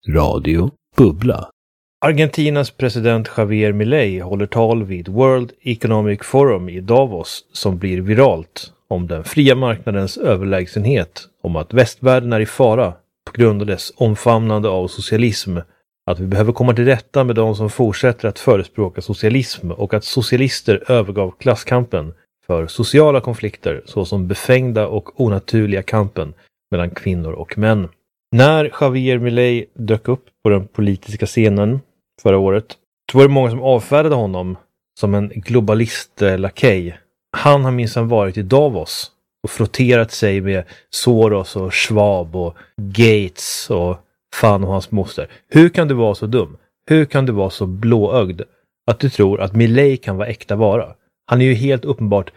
Radio Bubbla. Argentinas president Javier Milei håller tal vid World Economic Forum i Davos som blir viralt om den fria marknadens överlägsenhet, om att västvärlden är i fara på grund av dess omfamnande av socialism, att vi behöver komma till rätta med de som fortsätter att förespråka socialism och att socialister övergav klasskampen för sociala konflikter såsom befängda och onaturliga kampen mellan kvinnor och män. När Javier Milei dök upp på den politiska scenen förra året så var det många som avfärdade honom som en globalist-lakej. Han har minsann varit i Davos och frotterat sig med Soros och Schwab och Gates och fan och hans moster. Hur kan du vara så dum? Hur kan du vara så blåögd att du tror att Milei kan vara äkta vara? Han är ju helt uppenbart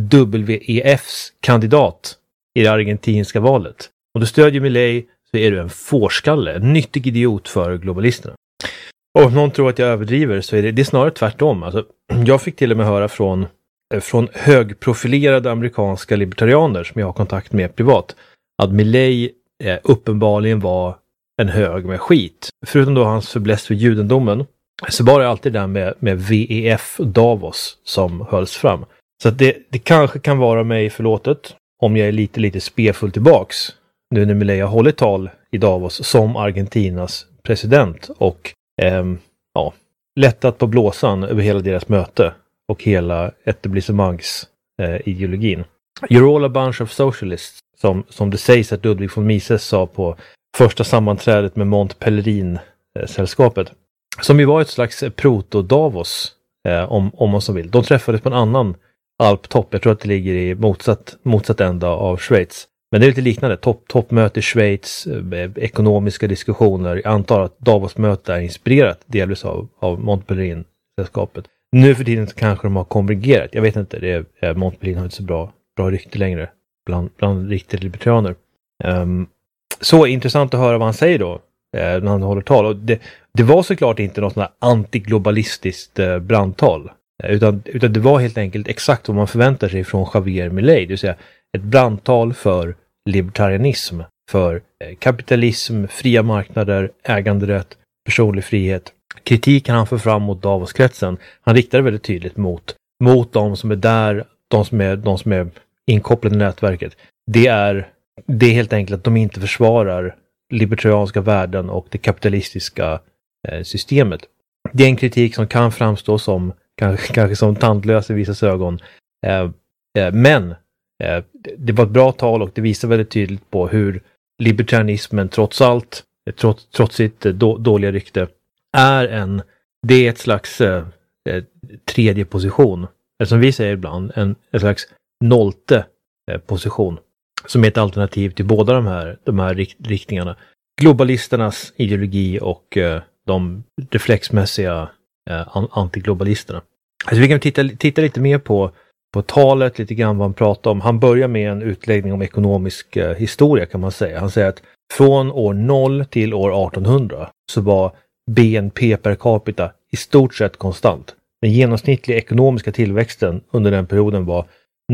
WEFs kandidat i det argentinska valet. Om du stödjer Milei så är du en fårskalle, en nyttig idiot för globalisterna. Och om någon tror att jag överdriver så är det snarare tvärtom. Alltså, jag fick till och med höra från högprofilerade amerikanska libertarianer som jag har kontakt med privat att Milei uppenbarligen var en hög med skit. Förutom då hans förbläst för judendomen så var det alltid där med VEF Davos som hölls fram. Så att det kanske kan vara mig förlåtet om jag är lite spefull tillbaks nu när Milei har hållit tal i Davos som Argentinas president och lättat på blåsan över hela deras möte och hela etablissemangsideologin. You're all a bunch of socialists, som det sägs att Ludwig von Mises sa på första sammanträdet med Mont Pelerin-sällskapet. Som ju var ett slags proto-Davos, om man så vill. De träffades på en annan alptopp. Jag tror att det ligger i motsatt ända av Schweiz. Men det är lite liknande. Toppmöte i Schweiz, ekonomiska diskussioner. Jag antar att Davos-mötet är inspirerat delvis av Mont Pelerin-sällskapet. Nu för tiden så kanske de har konvergerat. Jag vet inte, Mont Pelerin har inte så bra rykte längre bland riktiga libertarianer. Så intressant att höra vad han säger då när han håller tal. Och det var såklart inte något sånt här antiglobalistiskt brandtal. Utan det var helt enkelt exakt vad man förväntar sig från Javier Milei. Det vill säga ett brandtal för libertarianism, för kapitalism, fria marknader, äganderätt, personlig frihet. Kritik kan han få fram mot Davos-kretsen. Han riktar det väldigt tydligt mot de som är där, de som är inkopplade i nätverket. Det är helt enkelt att de inte försvarar libertarianska värden och det kapitalistiska systemet. Det är en kritik som kan framstå som kanske som tandlös i vissa ögon. Men det var ett bra tal och det visar väldigt tydligt på hur libertarianismen trots sitt dåliga rykte det är ett slags tredje position. Eller som vi säger ibland, en slags nollte position. Som är ett alternativ till båda de här riktningarna. Globalisternas ideologi och de reflexmässiga antiglobalisterna. Alltså vi kan titta lite mer på talet, lite grann vad han pratar om. Han börjar med en utläggning om ekonomisk historia kan man säga. Han säger att från år 0 till år 1800 så var BNP per capita i stort sett konstant. Den genomsnittliga ekonomiska tillväxten under den perioden var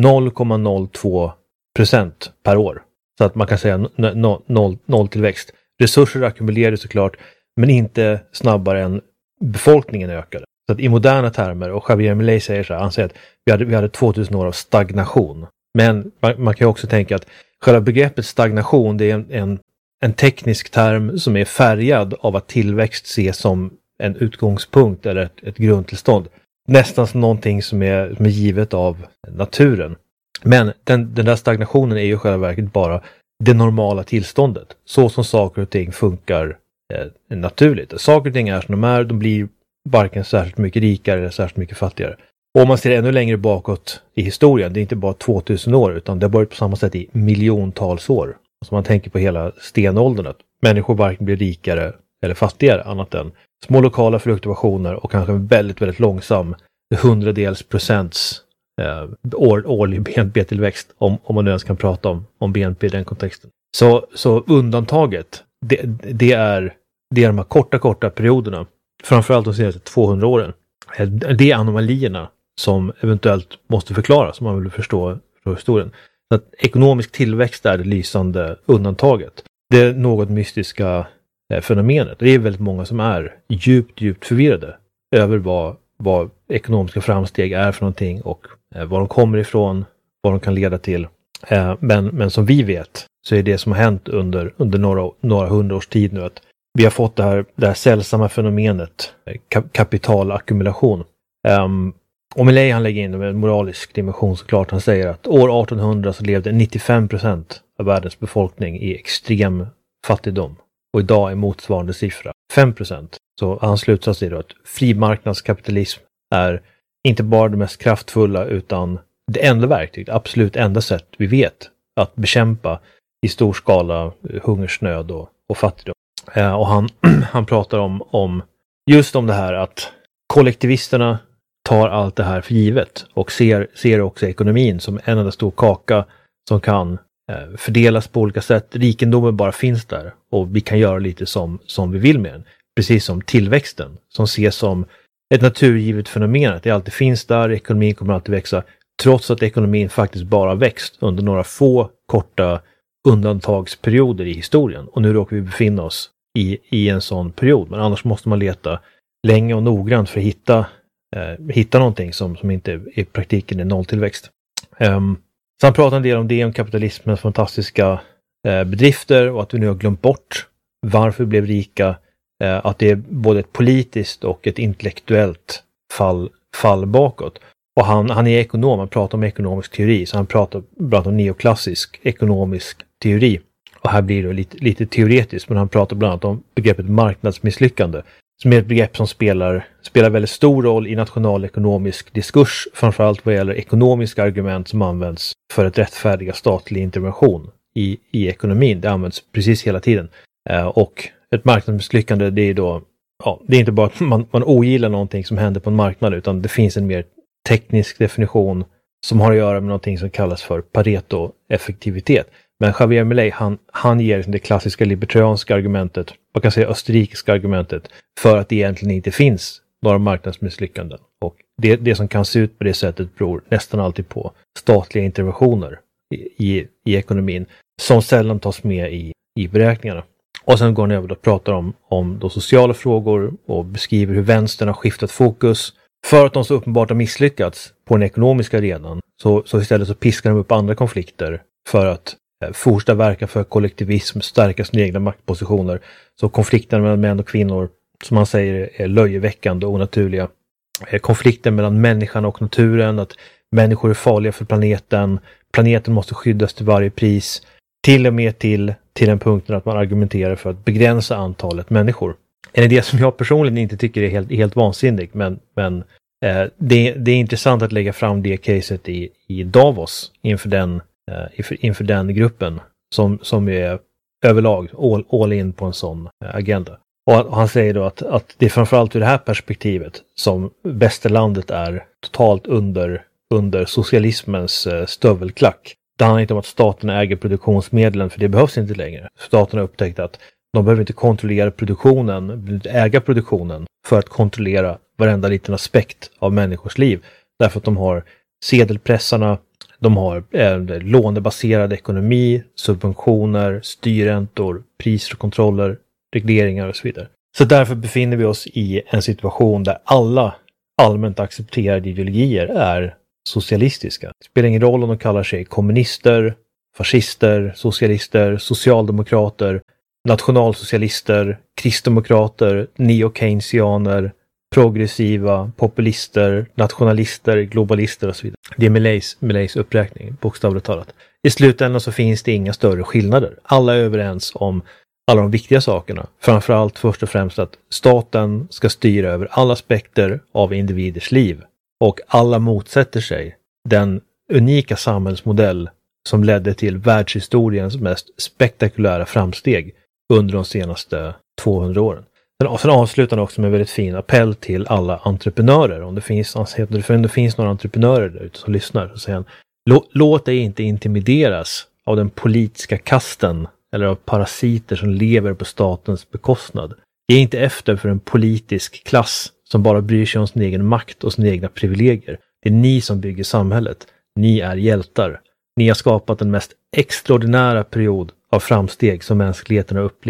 0,02% per år. Så att man kan säga noll tillväxt. Resurser ackumulerades såklart, men inte snabbare än befolkningen ökade. Så att i moderna termer, och Javier Milei säger så här, han säger att vi hade 2000 år av stagnation. Men man kan ju också tänka att själva begreppet stagnation, det är en teknisk term som är färgad av att tillväxt ses som en utgångspunkt eller ett grundtillstånd. Nästan som någonting som är givet av naturen. Men den där stagnationen är ju själva verket bara det normala tillståndet. Så som saker och ting funkar naturligt. Saker och ting är som de blir varken särskilt mycket rikare eller särskilt mycket fattigare. Och om man ser ännu längre bakåt i historien, det är inte bara 2000 år utan det har varit på samma sätt i miljontals år. Så man tänker på hela stenåldern att människor varken blir rikare eller fattigare annat än små lokala fluktuationer och kanske en väldigt, väldigt långsam 100% årlig BNP-tillväxt om man nu ens kan prata om BNP i den kontexten. Så undantaget, det är de här korta perioderna, framförallt de senaste 200 åren. Det är anomalierna som eventuellt måste förklaras om man vill förstå historien. Så att ekonomisk tillväxt är det lysande undantaget. Det något mystiska fenomenet. Det är väldigt många som är djupt förvirrade över vad ekonomiska framsteg är för någonting och var de kommer ifrån, vad de kan leda till. Men som vi vet så är det som har hänt under några 100 års tid nu att vi har fått det här sällsamma fenomenet kapitalackumulation. Och Milley han lägger in en moralisk dimension såklart. Han säger att år 1800 så levde 95% av världens befolkning i extrem fattigdom. Och idag är motsvarande siffra 5%. Så hans slutsats är då att frimarknadskapitalism är inte bara det mest kraftfulla utan det enda verktyg, absolut enda sätt vi vet att bekämpa i stor skala hungersnöd och fattigdom. Och han pratar om just om det här att kollektivisterna tar allt det här för givet och ser också ekonomin som en enda stor kaka som kan fördelas på olika sätt. Rikedomen bara finns där och vi kan göra lite som vi vill med den. Precis som tillväxten som ses som ett naturgivet fenomen. Att det alltid finns där, ekonomin kommer alltid växa. Trots att ekonomin faktiskt bara växt under några få korta undantagsperioder i historien. Och nu råkar vi befinna oss i en sån period. Men annars måste man leta länge och noggrant för att hitta någonting som inte i praktiken är nolltillväxt. Så han pratar en del om kapitalismens fantastiska bedrifter och att vi nu har glömt bort varför vi blev rika. Att det är både ett politiskt och ett intellektuellt fall bakåt. Och han är ekonom, han pratar om ekonomisk teori, så han pratar om neoklassisk ekonomisk teori. Och här blir det lite teoretiskt, men han pratar bland annat om begreppet marknadsmisslyckande, som är ett begrepp som spelar väldigt stor roll i nationalekonomisk diskurs, framförallt vad gäller ekonomiska argument som används för att rättfärdiga statlig intervention i ekonomin. Det används precis hela tiden. Och ett marknadsmisslyckande, det är då, det är inte bara att man ogillar någonting som händer på en marknad, utan det finns en mer teknisk definition som har att göra med någonting som kallas för Pareto-effektivitet. Men Javier Milley, han ger det klassiska libertarianska argumentet, man kan säga österrikiska argumentet, för att det egentligen inte finns några marknadsmisslyckanden. Och det som kan se ut på det sättet beror nästan alltid på statliga interventioner i ekonomin, som sällan tas med i beräkningarna. Och sen går han över och pratar om då sociala frågor och beskriver hur vänstern har skiftat fokus. För att de så uppenbart har misslyckats på den ekonomiska arenan så istället så piskar de upp andra konflikter för att fortsätta verka för kollektivism, stärka sina egna maktpositioner. Så konflikten mellan män och kvinnor, som man säger, är löjeväckande och onaturliga. Konflikten mellan människan och naturen, att människor är farliga för planeten måste skyddas till varje pris. Till och med till den punkten att man argumenterar för att begränsa antalet människor. En idé som jag personligen inte tycker är helt vansinnig, men det är intressant att lägga fram det caset i Davos inför den gruppen som är överlag all in på en sån agenda. Och han säger då att det är framförallt ur det här perspektivet som västerlandet är totalt under socialismens stövelklack. Det handlar inte om att staten äger produktionsmedlen, för det behövs inte längre. Staten har upptäckt att de behöver inte kontrollera produktionen, äga produktionen för att kontrollera varenda liten aspekt av människors liv. Därför att de har sedelpressarna, de har lånebaserad ekonomi, subventioner, styrräntor, priser och kontroller, regleringar och så vidare. Så därför befinner vi oss i en situation där alla allmänt accepterade ideologier är socialistiska. Det spelar ingen roll om de kallar sig kommunister, fascister, socialister, socialdemokrater, nationalsocialister, kristdemokrater, neo-keynesianer, progressiva, populister, nationalister, globalister och så vidare. Det är Milleys uppräkning, bokstavligt talat. I slutändan så finns det inga större skillnader. Alla är överens om alla de viktiga sakerna. Framförallt först och främst att staten ska styra över alla aspekter av individers liv. Och alla motsätter sig den unika samhällsmodell som ledde till världshistoriens mest spektakulära framsteg under de senaste 200 åren. Sen avslutar han också med en väldigt fin appell till alla entreprenörer. Om det finns några entreprenörer där ute som lyssnar, så säger han: låt dig inte intimideras av den politiska kasten eller av parasiter som lever på statens bekostnad. Ge inte efter för en politisk klass som bara bryr sig om sin egen makt och sina egna privilegier. Det är ni som bygger samhället. Ni är hjältar. Ni har skapat den mest extraordinära period av framsteg som mänskligheten har upplevt.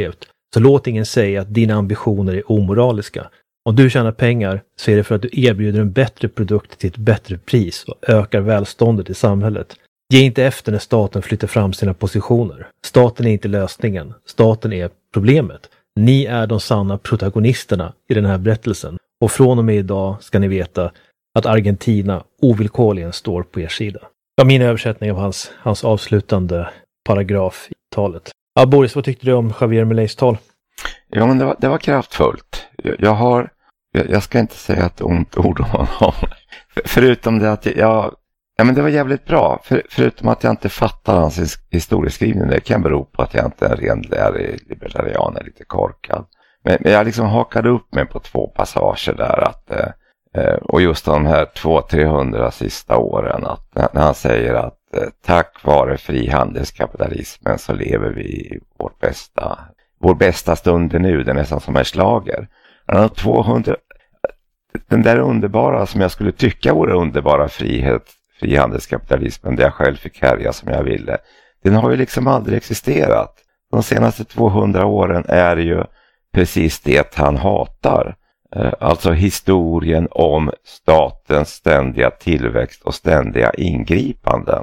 Så låt ingen säga att dina ambitioner är omoraliska. Om du tjänar pengar så är det för att du erbjuder en bättre produkt till ett bättre pris och ökar välståndet i samhället. Ge inte efter när staten flyttar fram sina positioner. Staten är inte lösningen. Staten är problemet. Ni är de sanna protagonisterna i den här berättelsen. Och från och med idag ska ni veta att Argentina ovillkorligen står på er sida. Ja, min översättning av hans avslutande paragraf i talet. Ja, Boris, vad tyckte du om Javier Mileis tal? Ja, men det var kraftfullt. Jag ska inte säga ett ont ord om honom. Förutom det att men det var jävligt bra. Förutom att jag inte fattar hans historieskrivning. Det kan bero på att jag inte är en ren libertarian, är lite korkad. Men jag liksom hakade upp mig på 2 passager där. Och just de här 200-300 sista åren. Att när han säger att tack vare frihandelskapitalismen så lever vi vår bästa stund nu. Det är nästan som en slager. 200, den där underbara som jag skulle tycka vore underbara frihandelskapitalismen där jag själv fick härja som jag ville. Den har ju liksom aldrig existerat. De senaste 200 åren är ju precis det han hatar. Alltså historien om statens ständiga tillväxt och ständiga ingripanden.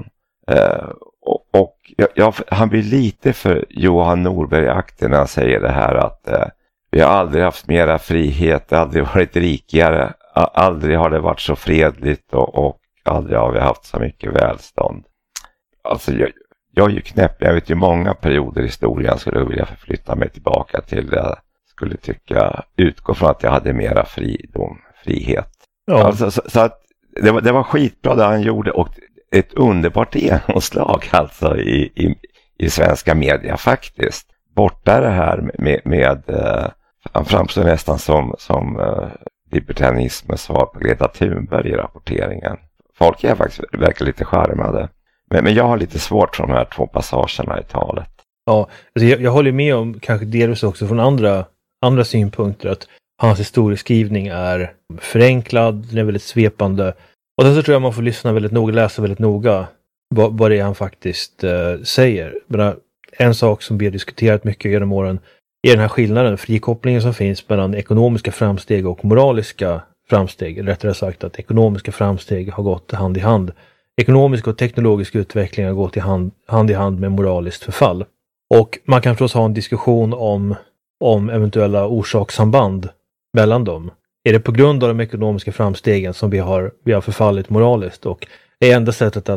Han blir lite för Johan Norberg-aktig när han säger det här att vi har aldrig haft mera frihet, aldrig varit rikare, aldrig har det varit så fredligt och aldrig har vi haft så mycket välstånd. Alltså jag är ju knäpp, jag vet ju många perioder i historien skulle jag vilja förflytta mig tillbaka till. Jag skulle utgå från att jag hade mera frihet. Ja. Alltså, så att det var skitbra det han gjorde och ett underbart genomslag alltså i svenska media faktiskt. Borta det här med han framstår nästan som libertarianismens svar på Greta Thunberg i rapporteringen. Folk är faktiskt verkar lite charmade. Men jag har lite svårt för de här 2 passagerna i talet. Ja, alltså jag håller med om kanske delvis också från andra synpunkter att hans historieskrivning är förenklad, den är väldigt svepande. Och sen så tror jag man får lyssna väldigt noga, läsa väldigt noga vad det är han faktiskt säger. Men en sak som vi har diskuterat mycket genom åren är den här skillnaden, frikopplingen som finns mellan ekonomiska framsteg och moraliska framsteg. Eller rättare sagt att ekonomiska framsteg har gått hand i hand. Ekonomisk och teknologisk utveckling har gått hand i hand med moraliskt förfall. Och man kan förstås ha en diskussion om eventuella orsakssamband mellan dem. Är det på grund av de ekonomiska framstegen som vi har förfallit moraliskt? Och det enda sättet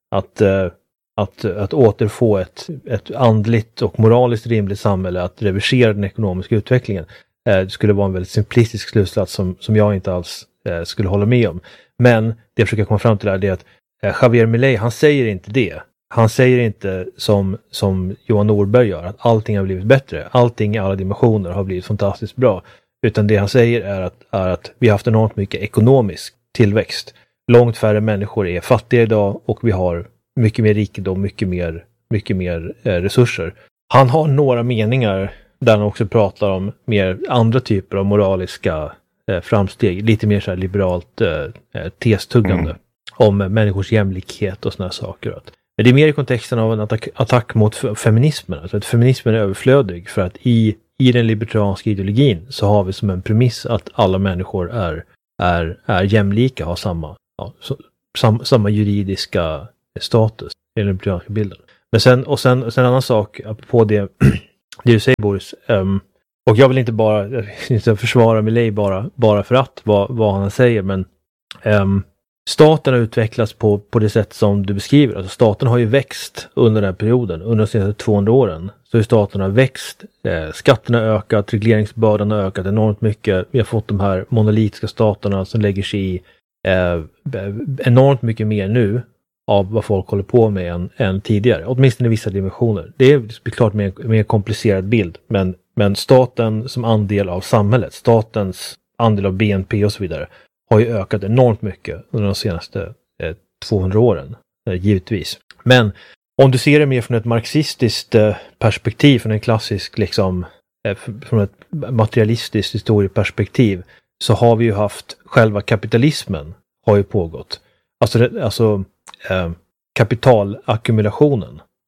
att återfå ett andligt och moraliskt rimligt samhälle, att reversera den ekonomiska utvecklingen, det skulle vara en väldigt simplistisk slutsats som jag inte alls skulle hålla med om. Men det jag försöker komma fram till är att Javier Milei, han säger inte det. Han säger inte som Johan Norberg gör, att allting har blivit bättre. Allting i alla dimensioner har blivit fantastiskt bra. Utan det han säger är att vi har haft enormt mycket ekonomisk tillväxt. Långt färre människor är fattiga idag och vi har mycket mer rikedom, mycket mer resurser. Han har några meningar där han också pratar om mer andra typer av moraliska framsteg. Lite mer så här liberalt testuggande om människors jämlikhet och såna här saker. Men det är mer i kontexten av en attack mot feminismen. Alltså att feminismen är överflödig för att i den libertarianska ideologin så har vi som en premiss att alla människor är jämlika, har samma juridiska status i den libertarianska bilden. Men sen en annan sak på det du säger, Boris, och jag vill inte bara försvara Milei bara för att vad han säger, men staten har utvecklats på det sätt som du beskriver. Alltså staten har ju växt under den här perioden, under de senaste 200 åren. Så staten har växt, skatterna har ökat, regleringsbördan har ökat enormt mycket. Vi har fått de här monolitiska staterna som lägger sig i enormt mycket mer nu av vad folk håller på med än tidigare. Åtminstone i vissa dimensioner. Det är klart mer komplicerad bild. Men staten som andel av samhället, statens andel av BNP och så vidare, har ju ökat enormt mycket under de senaste 200 åren, givetvis. Men om du ser det mer från ett marxistiskt perspektiv, från en klassisk från ett materialistiskt historieperspektiv, så har vi ju haft själva kapitalismen har ju pågått. Alltså kapitalackumulationen.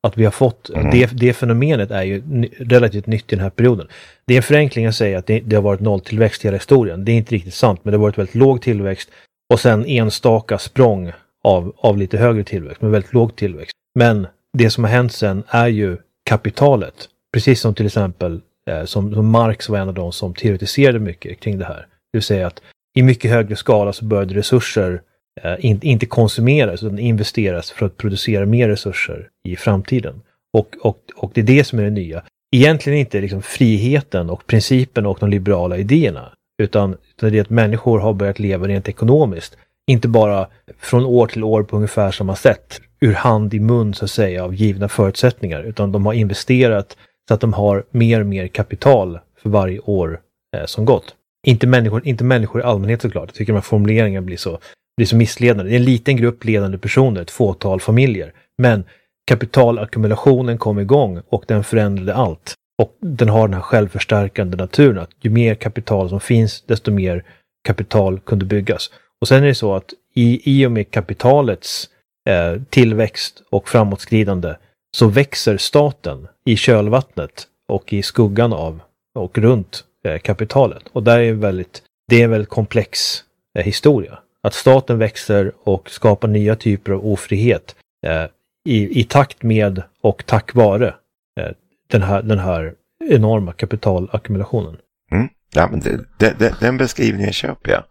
Att vi har fått, det fenomenet är ju relativt nytt i den här perioden. Det är en förenkling att säga att det har varit nolltillväxt i hela historien. Det är inte riktigt sant, men det har varit väldigt låg tillväxt och sen enstaka språng av lite högre tillväxt, men väldigt låg tillväxt. Men det som har hänt sen är ju kapitalet. Precis som till exempel som Marx var en av de som teoretiserade mycket kring det här. Det vill säga att i mycket högre skala så började resurser inte konsumeras utan investeras för att producera mer resurser i framtiden. Och det är det som är det nya. Egentligen inte liksom friheten och principen och de liberala idéerna, utan det är att människor har börjat leva rent ekonomiskt. Inte bara från år till år på ungefär samma sätt, ur hand i mun så att säga av givna förutsättningar, utan de har investerat så att de har mer och mer kapital för varje år som gått. Inte människor i allmänhet såklart. Jag tycker de här formuleringarna blir så missledande. Det är en liten grupp ledande personer, ett fåtal familjer. Men kapitalackumulationen kom igång och den förändrade allt. Och den har den här självförstärkande naturen att ju mer kapital som finns, desto mer kapital kunde byggas. Och sen är det så att i och med kapitalets tillväxt och framåtskridande så växer staten i kölvattnet och i skuggan av och runt kapitalet. Och det är en väldigt komplex historia. Att staten växer och skapar nya typer av ofrihet i takt med och tack vare den här enorma kapitalackumulationen. Ja, men den beskrivningen köper jag.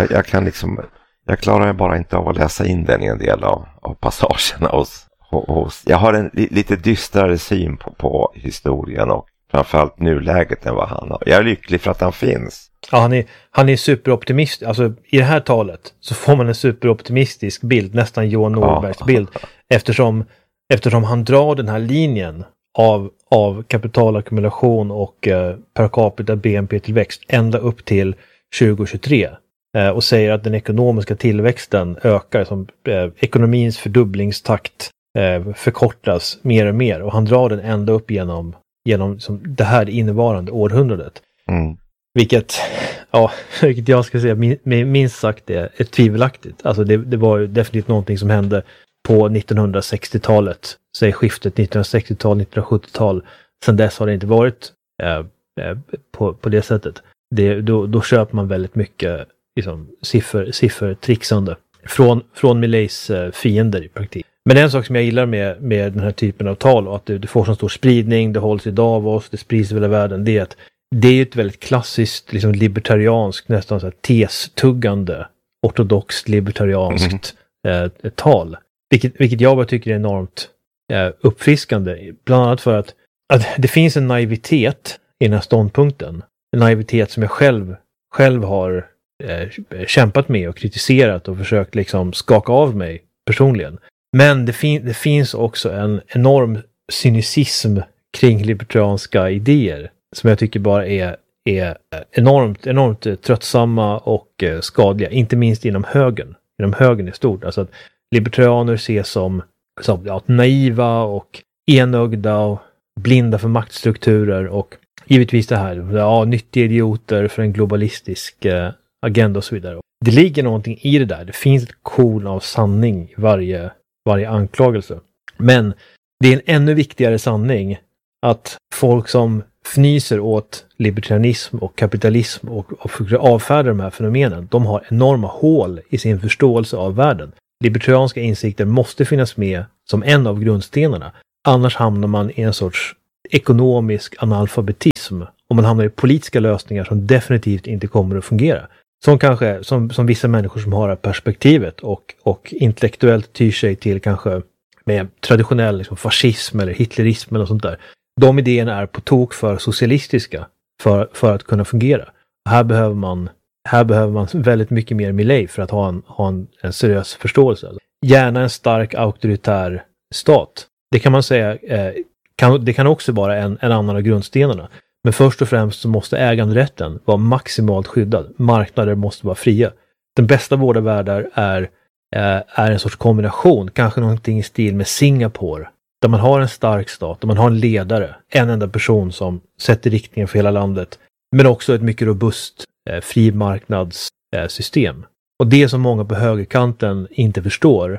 Jag klarar bara inte av att läsa in den i en del av passagerna. Jag har en lite dystrare syn på historien och framförallt nuläget än vad han har. Jag är lycklig för att han finns. Ja, han är superoptimist. Alltså i det här talet så får man en superoptimistisk bild, nästan Johan Norbergs bild. Eftersom han drar den här linjen av kapitalackumulation och per capita BNP-tillväxt ända upp till 2023. Och säger att den ekonomiska tillväxten ökar, som ekonomins fördubblingstakt förkortas mer och mer. Och han drar den ända upp genom det här innevarande århundradet. Vilket jag ska säga minst sagt är tvivelaktigt. Alltså det var ju definitivt någonting som hände på 1960-talet. Säg skiftet 1960-tal, 1970-tal. Sen dess har det inte varit på det sättet. Då köper man väldigt mycket liksom, siffertrixande från Millays fiender i praktik. Men en sak som jag gillar med den här typen av tal och att det får så stor spridning, det hålls i Davos, det sprids i hela världen, det är att det är ett väldigt klassiskt liksom libertarianskt, nästan så här testuggande, ortodoxt libertarianskt tal. Vilket jag bara tycker är enormt uppfriskande. Bland annat för att det finns en naivitet i den här ståndpunkten. En naivitet som jag själv har kämpat med och kritiserat och försökt liksom skaka av mig personligen. Men det finns också en enorm cynism kring libertarianska idéer som jag tycker bara är enormt tröttsamma och skadliga. Inte minst inom högern i stort. Alltså att libertarianer ses som naiva och enögda och blinda för maktstrukturer och givetvis det här, nyttiga idioter för en globalistisk agenda och så vidare. Det ligger någonting i det där. Det finns ett korn av sanning i varje anklagelse. Men det är en ännu viktigare sanning att folk som fnyser åt libertarianism och kapitalism och försöker avfärda de här fenomenen, de har enorma hål i sin förståelse av världen. Libertarianska insikter måste finnas med som en av grundstenarna. Annars hamnar man i en sorts ekonomisk analfabetism och man hamnar i politiska lösningar som definitivt inte kommer att fungera. Som kanske, som vissa människor som har det här perspektivet och intellektuellt tyr sig till kanske med traditionell liksom, fascism eller hitlerism eller sånt där. De idéerna är på tok för socialistiska för att kunna fungera. Här behöver man väldigt mycket mer Milley för att ha en seriös förståelse. Gärna en stark auktoritär stat. Det kan man säga, det kan också vara en annan av grundstenarna. Men först och främst så måste äganderätten vara maximalt skyddad. Marknader måste vara fria. Den bästa av båda världar är en sorts kombination. Kanske någonting i stil med Singapore. Där man har en stark stat, där man har en ledare. En enda person som sätter riktningen för hela landet. Men också ett mycket robust frimarknadssystem. Och det som många på högerkanten inte förstår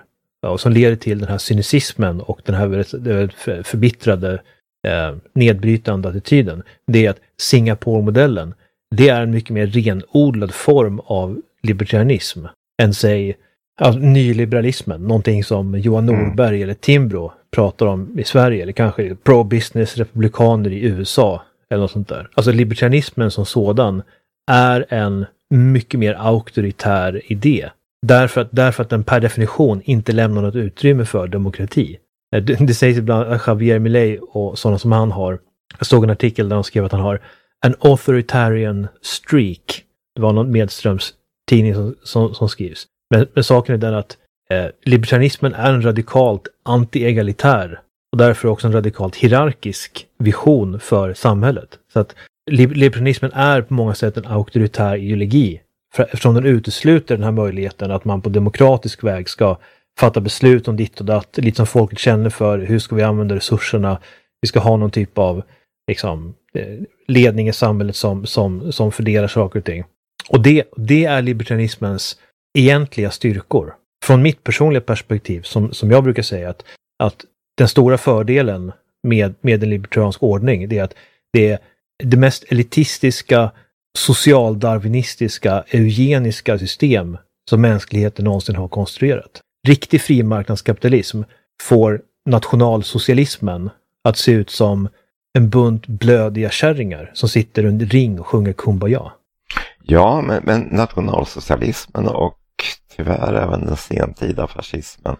och som leder till den här cynismen och den här förbittrade nedbrytande attityden, det är att Singapore-modellen, det är en mycket mer renodlad form av libertarianism än säg nyliberalismen, någonting som Johan Norberg eller Timbro pratar om i Sverige, eller kanske pro-business republikaner i USA eller något sånt där. Alltså libertarianismen som sådan är en mycket mer auktoritär idé. Därför att den per definition inte lämnar något utrymme för demokrati. Det sägs ibland att Javier Milei och sådana som han har. Jag såg en artikel där de skrev att han har an authoritarian streak. Det var någon Medströms tidning som skrivs. Men saken är den att libertarianismen är en radikalt anti-egalitär och därför också en radikalt hierarkisk vision för samhället. Så att libertarianismen är på många sätt en auktoritär ideologi, eftersom den utesluter den här möjligheten att man på demokratisk väg ska fatta beslut om ditt och datt, lite som folket känner för, hur ska vi använda resurserna, vi ska ha någon typ av liksom, ledning i samhället som fördelar saker och ting. Och det är libertarianismens egentliga styrkor. Från mitt personliga perspektiv, som jag brukar säga, att den stora fördelen med en libertariansk ordning, det är att det är det mest elitistiska, socialdarwinistiska, eugeniska system som mänskligheten någonsin har konstruerat. Riktig frimarknadskapitalism får nationalsocialismen att se ut som en bunt blödiga kärringar som sitter under ring och sjunger Kumbaya. Ja, men nationalsocialismen och tyvärr även den sentida fascismen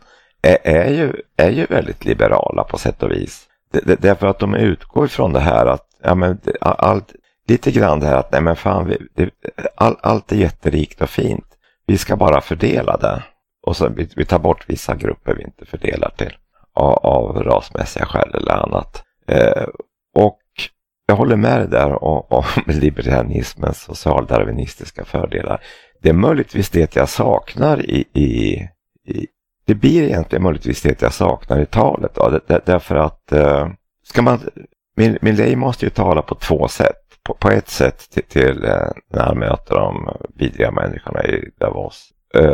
är ju väldigt liberala på sätt och vis. Därför att de utgår från det här att lite grann det här att nej men fan, allt är jätterikt och fint. Vi ska bara fördela det. Och så vi tar bort vissa grupper vi inte fördelar till av rasmässiga skäl eller annat. Och jag håller med dig där om libertarianismens socialdarwinistiska fördelar. Det är möjligtvis det jag saknar det blir egentligen möjligtvis det jag saknar i talet. Då. Därför att Milei måste ju tala på två sätt. På ett sätt till när han möter de vidriga människorna i Davos.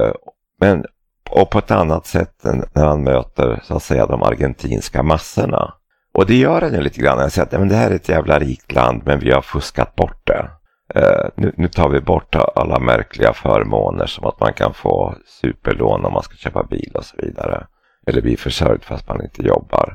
Och på ett annat sätt när han möter så att säga de argentinska massorna. Och det gör han ju lite grann. Jag säger att men det här är ett jävla rikt land men vi har fuskat bort det. Nu tar vi bort alla märkliga förmåner som att man kan få superlån om man ska köpa bil och så vidare. Eller bli försörjd fast man inte jobbar.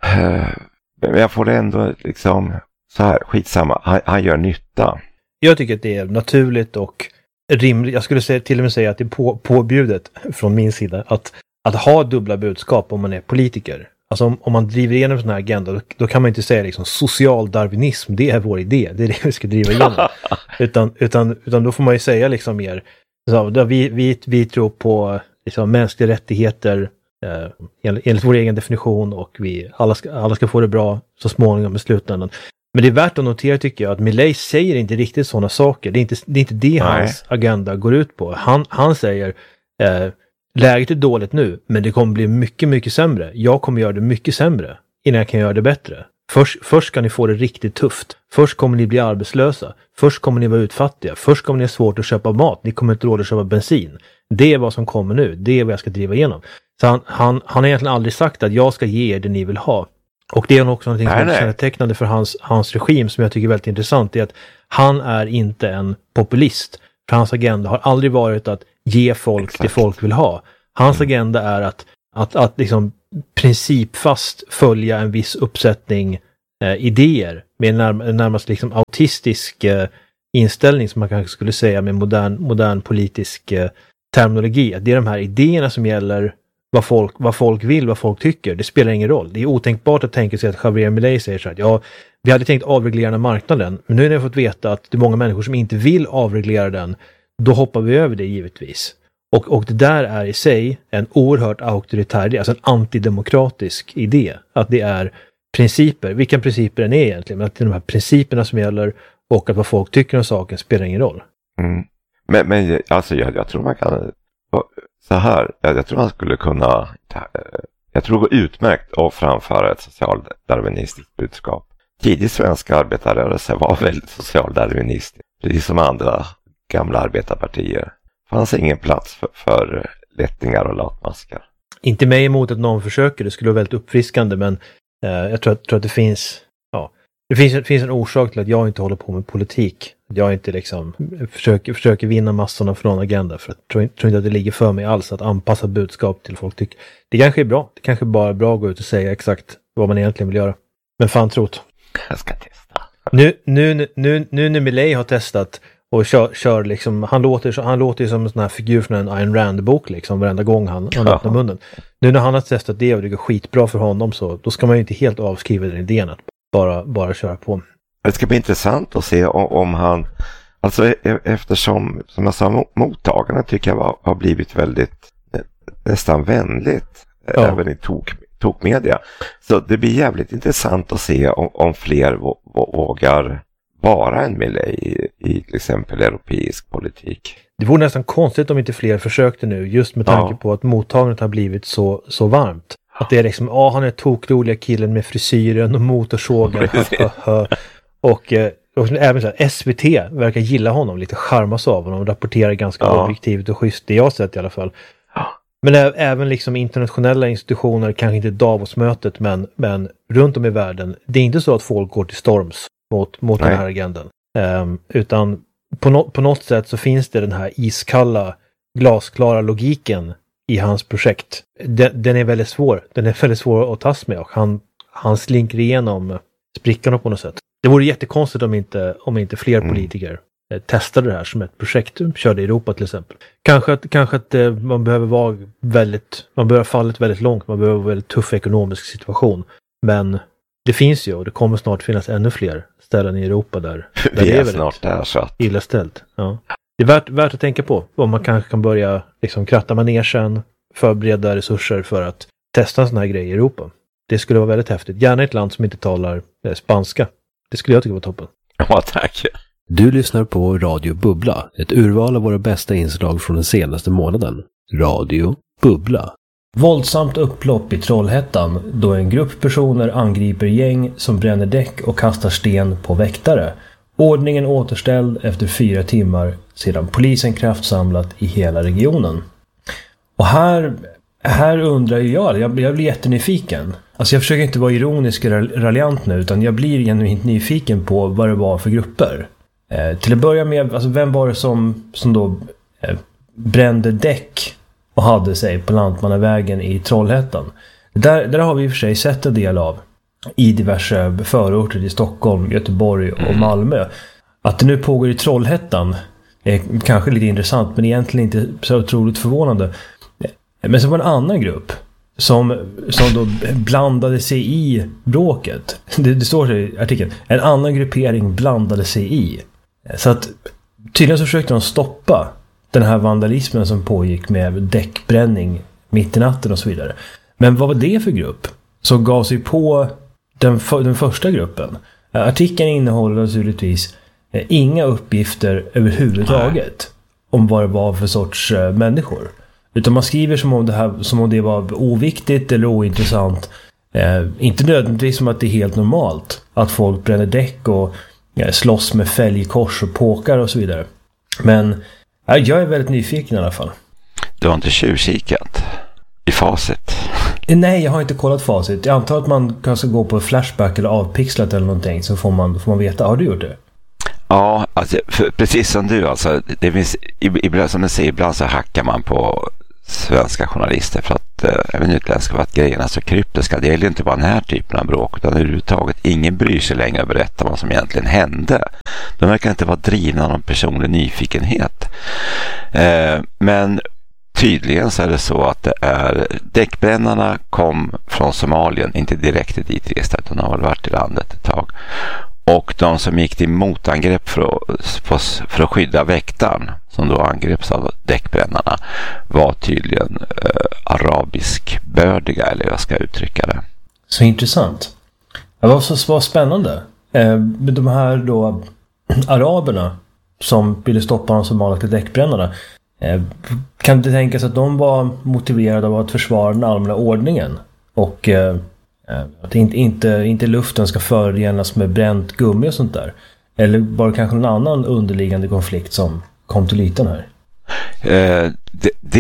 Men jag får det ändå liksom så här, skitsamma. Han gör nytta. Jag tycker att det är naturligt och rimligt. Jag skulle till och med säga att det är påbjudet från min sida att ha dubbla budskap om man är politiker. Alltså om man driver igenom en sån här agenda, då kan man inte säga liksom socialdarwinism, det är vår idé, det är det vi ska driva igenom. utan då får man ju säga liksom mer, så, vi tror på liksom, mänskliga rättigheter enligt vår egen definition och alla ska få det bra så småningom i slutändan. Men det är värt att notera tycker jag att Milei säger inte riktigt sådana saker. Det är inte det hans agenda går ut på. Han säger läget är dåligt nu, men det kommer bli mycket, mycket sämre. Jag kommer göra det mycket sämre innan jag kan göra det bättre. Först ska ni få det riktigt tufft. Först kommer ni bli arbetslösa. Först kommer ni vara utfattiga. Först kommer ni ha svårt att köpa mat. Ni kommer inte råd att köpa bensin. Det är vad som kommer nu. Det är vad jag ska driva igenom. Så han har egentligen aldrig sagt att jag ska ge er det ni vill ha. Och det är också någonting som är kännetecknande för hans regim som jag tycker är väldigt intressant. Det är att han är inte en populist. För hans agenda har aldrig varit att ge folk det folk vill ha. Hans agenda är att liksom principfast följa en viss uppsättning idéer med en närmast liksom autistisk inställning som man kanske skulle säga med modern politisk terminologi. Att det är de här idéerna som gäller vad folk vill, vad folk tycker. Det spelar ingen roll. Det är otänkbart att tänka sig att Javier Milei säger så här, vi hade tänkt avreglera den marknaden, men nu har jag fått veta att det är många människor som inte vill avreglera den. Då hoppar vi över det givetvis. Och det där är i sig en oerhört auktoritär idé, alltså en antidemokratisk idé. Att det är principer, vilka principer den är egentligen, men att det är de här principerna som gäller och att vad folk tycker om saken spelar ingen roll. Mm. Men alltså jag tror man kan så här, jag tror man skulle kunna jag tror det går utmärkt att framföra ett socialdarwinistiskt budskap. Tidig svenska arbetarrörelse var väldigt socialdarwinistisk, precis som andra gamla arbetarpartier. Det fanns ingen plats för lättningar och latmaskar. inte mig emot att någon försöker, det skulle vara väldigt uppfriskande, men jag tror att det finns en orsak till att jag inte håller på med politik. Jag inte liksom försöker vinna massorna från agenda, för jag tror inte att det ligger för mig alls att anpassa budskap till folk tycker. Det kanske är bra. Det kanske bara är bra att gå ut och säga exakt vad man egentligen vill göra. Men fan trot. Jag ska testa. Nu när Milei har testat och kör liksom, han låter ju som en sån här figur från en Ayn Rand-bok liksom, varenda gång han öppnar munnen. Nu när han har testat det och det går skitbra för honom, så då ska man ju inte helt avskriva den idén att bara köra på. Det ska bli intressant att se om han, alltså eftersom, som jag sa, mottagarna tycker jag har blivit väldigt nästan vänligt, även i tokmedia. Så det blir jävligt intressant att se om fler vågar vara en Milei i till exempel europeisk politik. Det vore nästan konstigt om inte fler försökte nu, just med tanke på att mottagandet har blivit så varmt. Att det är liksom, han är tokroliga killen med frisyren och motorsågen. och även så här, SVT verkar gilla honom, lite charmas av honom, rapporterar ganska objektivt och schysst, det jag har sett i alla fall. Men även liksom internationella institutioner, kanske inte Davos-mötet, men runt om i världen, det är inte så att folk går till storms mot den här agendan. Utan på något sätt så finns det den här iskalla, glasklara logiken i hans projekt. Den är väldigt svår. Den är väldigt svår att tas med, och han slinker igenom sprickorna på något sätt. Det vore jättekonstigt om inte fler politiker testade det här som ett projekt, körde i Europa till exempel. Kanske att man behöver ha fallit väldigt långt, man behöver en väldigt tuff ekonomisk situation. Men det finns ju, och det kommer snart finnas ännu fler ställen i Europa där vi är snart där, så att illa ställt. Ja. Det är värt att tänka på om man kanske kan börja liksom kratta manegen, förbereda resurser för att testa en sån här grej i Europa. Det skulle vara väldigt häftigt. Gärna ett land som inte talar spanska. Det skulle jag tycka var toppen. Ja, tack. Du lyssnar på Radio Bubbla, ett urval av våra bästa inslag från den senaste månaden. Radio Bubbla. Våldsamt upplopp i Trollhättan då en grupp personer angriper gäng som bränner däck och kastar sten på väktare. Ordningen återställd efter 4 timmar sedan polisen kraftsamlat i hela regionen. Och här undrar jag blir jättenyfiken. Alltså jag försöker inte vara ironisk eller raljant nu, utan jag blir genuint nyfiken på vad det var för grupper. Till att börja med, alltså vem var det som då brände däck och hade sig på Lantmannavägen i Trollhättan? Där har vi i och för sig sett en del av i diverse förorter i Stockholm, Göteborg och Malmö. Att det nu pågår i Trollhättan är kanske lite intressant, men egentligen inte så otroligt förvånande. Men så var en annan grupp som då blandade sig i bråket. Det står i artikeln. En annan gruppering blandade sig i. Så att tydligen så försökte de stoppa den här vandalismen som pågick med däckbränning mitt i natten och så vidare. Men vad var det för grupp som gav sig på den första gruppen? Artikeln innehåller naturligtvis inga uppgifter överhuvudtaget om vad det var för sorts människor. Utan man skriver som om det var oviktigt eller ointressant. Inte nödvändigtvis som att det är helt normalt att folk bränner däck och slåss med fälgkors och påkar och så vidare. Men jag är väldigt nyfiken i alla fall. Du har inte tjuvkikat i facit? Nej, jag har inte kollat facit. Jag antar att man kanske gå på Flashback eller avpixlat eller någonting, så får man veta. Har du gjort det? Ja, alltså, precis som du. Alltså, det finns, ibland, som du säger, ibland så hackar man på svenska journalister för att även utländska, för att grejerna är så kryptiska. Det gäller inte bara den här typen av bråk, utan överhuvudtaget ingen bryr sig längre att berätta vad som egentligen hände. De verkar inte vara drivna av någon personlig nyfikenhet. Men tydligen så är det så att däckbrännarna kom från Somalien, inte direkt dit resta, utan har varit i landet ett tag. Och de som gick till motangrepp för att skydda väktaren, som då angreps av däckbrännarna, var tydligen arabiskbördiga, eller jag ska uttrycka det. Så intressant. Det var så spännande. De här då araberna som ville stoppa de somaliska däckbrännarna, kan det tänkas att de var motiverade av att försvara den allmänna ordningen och att inte luften ska förorenas med bränt gummi och sånt där? Eller var det kanske en annan underliggande konflikt som kom till ytan här? Det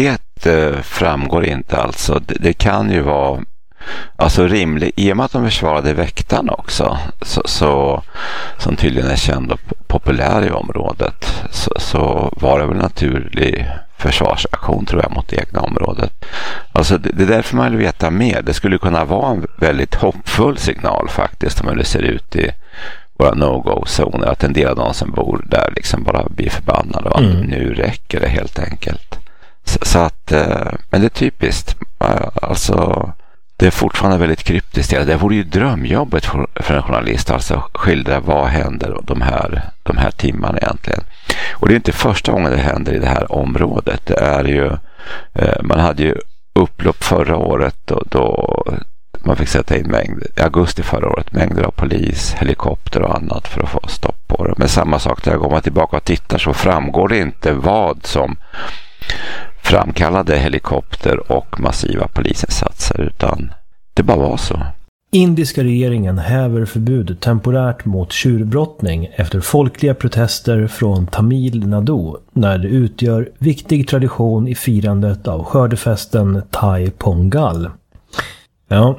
framgår inte alltså. Det kan ju vara alltså rimligt, i och med att de försvarade väktarna också, så som tydligen är känd och populär i området, så var det väl naturlig försvarsaktion tror jag mot det egna området. Alltså det är därför man vill veta mer. Det skulle kunna vara en väldigt hoppfull signal faktiskt om hur det ser ut i våra no-go-zoner, att en del av de som bor där liksom bara blir förbannade och nu räcker det helt enkelt. Så att, men det är typiskt. Alltså det är fortfarande väldigt kryptiskt. Det vore ju drömjobbet för en journalist, alltså skildra vad händer de här timmarna egentligen. Och det är inte första gången det händer i det här området. Det är ju, man hade ju upplopp förra året då man fick sätta in i augusti förra året mängder av polis, helikopter och annat för att få stopp på det. Men samma sak, där går man tillbaka och tittar så framgår det inte vad som framkallade helikopter och massiva polisinsatser, utan det bara var så. Indiska regeringen häver förbudet temporärt mot tjurbrottning efter folkliga protester från Tamil Nadu när det utgör viktig tradition i firandet av skördefesten Thai Pongal. Ja,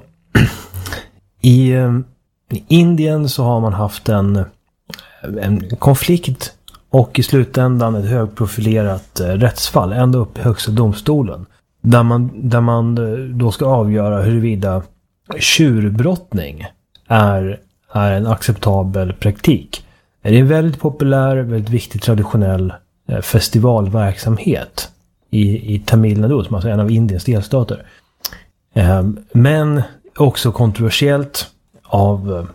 i Indien så har man haft en konflikt och i slutändan ett högprofilerat rättsfall ända upp i högsta domstolen. Där man då ska avgöra huruvida tjurbrottning är en acceptabel praktik. Det är en väldigt populär, väldigt viktig traditionell festivalverksamhet i Tamil Nadu, som alltså är en av Indiens delstater. Men också kontroversiellt av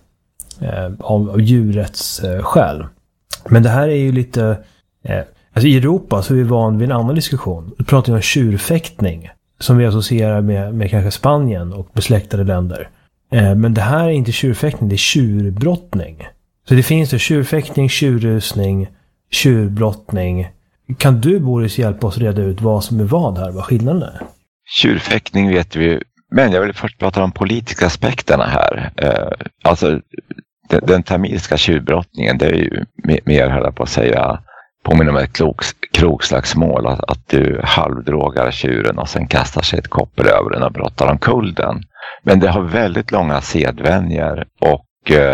djurets skäl. Men det här är ju lite... Alltså i Europa så är vi van vid en annan diskussion. Vi pratar om tjurfäktning som vi associerar med kanske Spanien och besläktade länder. Men det här är inte tjurfäktning, det är tjurbrottning. Så det finns då tjurfäktning, tjurrusning, tjurbrottning. Kan du, Boris, hjälpa oss reda ut vad som är vad här, vad skillnaden är? Tjurfäktning vet vi, men jag vill först prata om politiska aspekterna här. Alltså den tamilska tjurbrottningen, det är ju mer, höll jag på att säga, påminner om ett krogslagsmål, att du halvdrogar tjuren och sen kastar sig ett koppel över den och brottar omkull den. Men det har väldigt långa sedvänjer och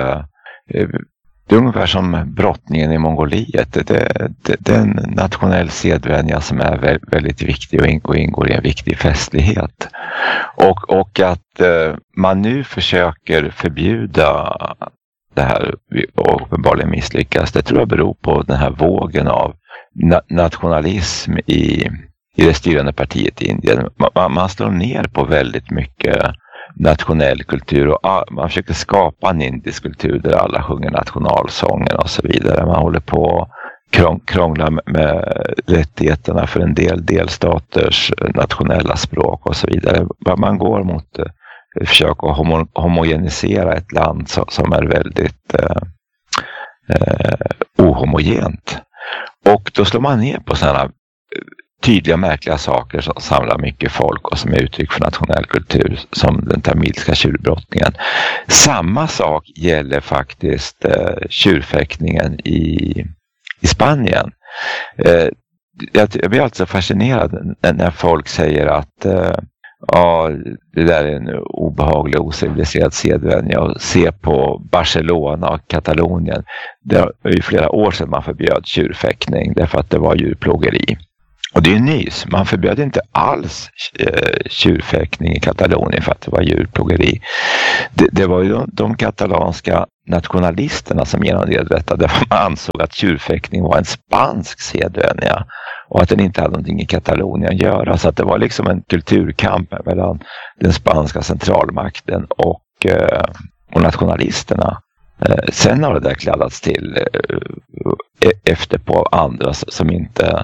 det är ungefär som brottningen i Mongoliet. Det är en nationell sedvänja som är väldigt viktig och ingår i en viktig festlighet. Och att man nu försöker förbjuda det här och uppenbarligen misslyckas, det tror jag beror på den här vågen av nationalism i det styrande partiet i Indien. Man slår ner på väldigt mycket nationell kultur och man försöker skapa en indisk kultur där alla sjunger nationalsången och så vidare. Man håller på att krångla med rättigheterna för en del delstaters nationella språk och så vidare. Man går mot försök att homogenisera ett land som är väldigt ohomogent. Och då slår man ner på sådana tydliga märkliga saker som samlar mycket folk och som är uttryck för nationell kultur, som den tamilska tjurbrottningen. Samma sak gäller faktiskt tjurfäktningen i Spanien. Jag blir alltså fascinerad när folk säger att ja, det där är en obehaglig, ociviliserad sedvänja. Och se på Barcelona och Katalonien. Det var ju flera år sedan man förbjöd tjurfäktning därför att det var djurplågeri. Och det är nys. Man förbjöd inte alls tjurfäktning i Katalonien för att det var djurplågeri. Det var ju de katalanska nationalisterna som genomdrev detta, därför man ansåg att tjurfäktning var en spansk sedvänja och att den inte hade någonting i Katalonien att göra. Så att det var liksom en kulturkamp mellan den spanska centralmakten och nationalisterna. Sen har det där kladdats till efter på andra som inte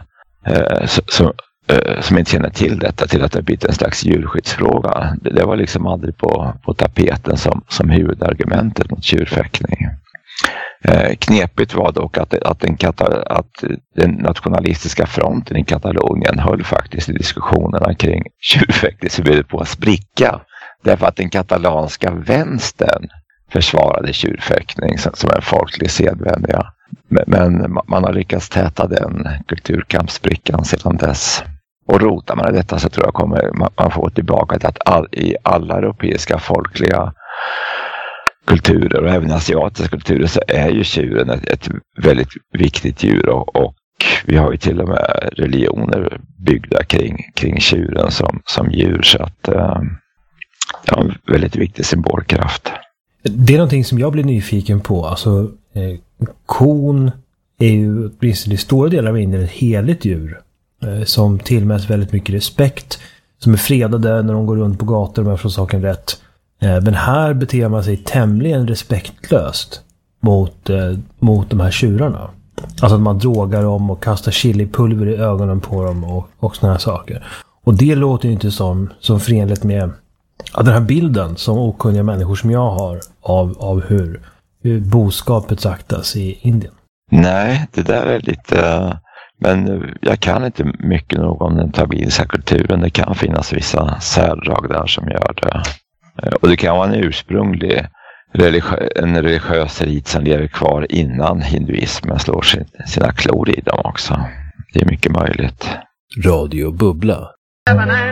känner till detta, till att det har blivit en slags djurskyddsfråga. Det var liksom aldrig på tapeten som huvudargumentet mot tjurfäktning. Knepigt var dock att den nationalistiska fronten i Katalonien höll faktiskt i diskussionerna kring tjurfäktningsförbudet på att spricka. Därför att den katalanska vänstern försvarade tjurfäktning som en folklig sedvänja. Men man har lyckats täta den kulturkampsbrickan sedan dess. Och rotar man i detta så tror jag kommer man få tillbaka till att i alla europeiska folkliga kulturer och även asiatiska kulturer så är ju tjuren ett väldigt viktigt djur och vi har ju till och med religioner byggda kring tjuren som djur, så att ja, en väldigt viktig symbolkraft. Det är någonting som jag blir nyfiken på. Alltså kon är ju i stora delar av Indien ett heligt djur som tillmäts väldigt mycket respekt, som är fredade när de går runt på gator, om jag får saken rätt. Men här beter man sig tämligen respektlöst mot de här tjurarna. Alltså att man drogar dem och kastar chilipulver i ögonen på dem och såna här saker. Och det låter ju inte som förenligt med den här bilden som okunniga människor som jag har av hur boskapet saktas i Indien. Nej, det där är lite... Men jag kan inte mycket nog om den tamilska kulturen. Det kan finnas vissa särdrag där som gör det. Och det kan vara en ursprunglig en religiös rit som lever kvar innan hinduismen slår sina klor i dem också. Det är mycket möjligt. Radio Bubbla.